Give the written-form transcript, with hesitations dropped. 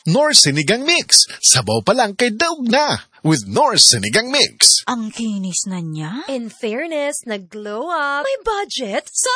Knorr Sinigang Mix. Sabaw pa lang kay daog na with Knorr Sinigang Mix. Ang kinis na niya. In fairness, nag-glow up. May budget?